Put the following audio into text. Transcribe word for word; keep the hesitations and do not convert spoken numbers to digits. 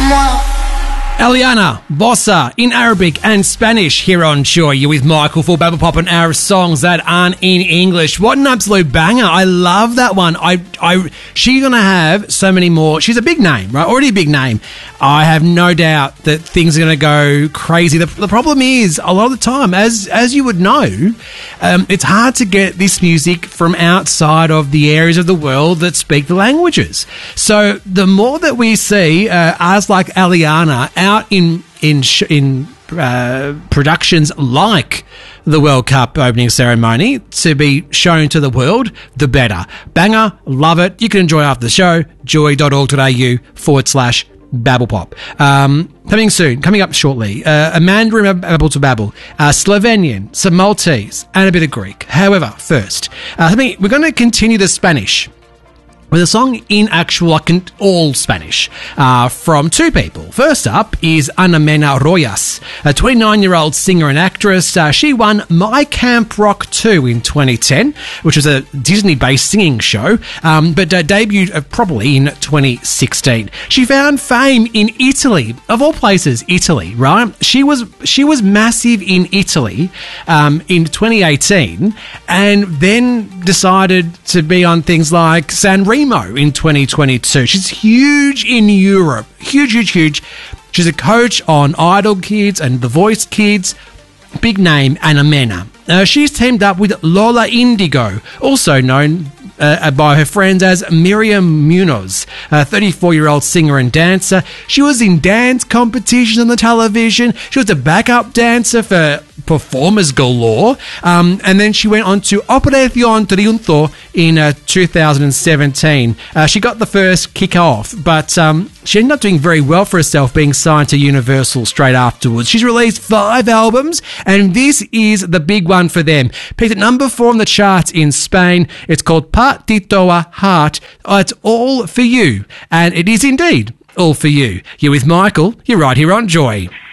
Eliana, Bossa, in Arabic and Spanish here on Joy. You're with Michael for Babble Pop, an hour of songs that aren't in English. What an absolute banger. I love that one. I, I, she's going to have so many more. She's a big name, right? Already a big name. I have no doubt that things are going to go crazy. The, the problem is, a lot of the time, as as you would know, um, it's hard to get this music from outside of the areas of the world that speak the languages. So the more that we see uh, artists like Eliana out in in sh- in uh, productions like the World Cup opening ceremony to be shown to the world, the better. Banger, love it. You can enjoy after the show. joy.org.au forward slash Babble Pop. Um, coming soon, coming up shortly, uh, a Mandarin Babble to Babble, uh, Slovenian, some Maltese, and a bit of Greek. However, first, uh, we're going to continue the Spanish with a song in actual, like, all Spanish, uh, from two people. First up is Ana Mena Royas, a twenty-nine-year-old singer and actress. Uh, she won My Camp Rock two in twenty ten, which was a Disney-based singing show, um, but uh, debuted uh, probably in twenty sixteen. She found fame in Italy, of all places, Italy, right? She was she was massive in Italy um, in twenty eighteen, and then decided to be on things like San Remo in twenty twenty-two. She's huge in Europe. Huge, huge, huge. She's a coach on Idol Kids and The Voice Kids. Big name, Ana Mena. Uh, she's teamed up with Lola Indigo, also known uh, by her friends as Miriam Munoz, a thirty-four-year-old singer and dancer. She was in dance competitions on the television. She was a backup dancer for Performers Galore. Um, and then she went on to Operación Triunfo in uh, two thousand seventeen. Uh, she got the first kick off, but um, she ended up doing very well for herself, being signed to Universal straight afterwards. She's released five albums, and this is the big one for them. Peaked at number four on the charts in Spain. It's called Patito a Heart. Oh, it's all for you, and it is indeed all for you. You're with Michael. You're right here on Joy.